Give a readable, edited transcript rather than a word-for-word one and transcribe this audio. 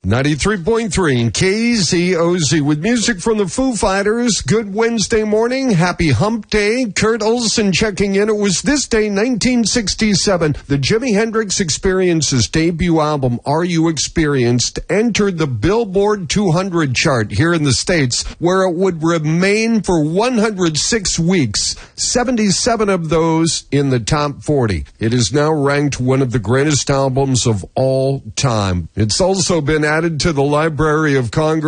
93.3 KZOZ with music from the Foo Fighters. Good Wednesday morning. Happy Hump Day. Kurt Olsen checking in. It was this day, 1967. The Jimi Hendrix Experience's debut album, Are You Experienced, entered the Billboard 200 chart here in the States, where it would remain for 106 weeks, 77 of those in the top 40. It is now ranked one of the greatest albums of all time. It's also been added to the Library of Congress